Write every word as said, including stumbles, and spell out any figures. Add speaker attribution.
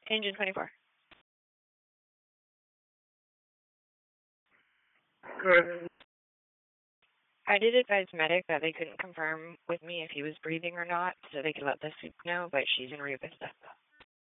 Speaker 1: Engine twenty-four. I did advise medic that they couldn't confirm with me if he was breathing or not, so they could let the soup know, but she's in Rio Vista.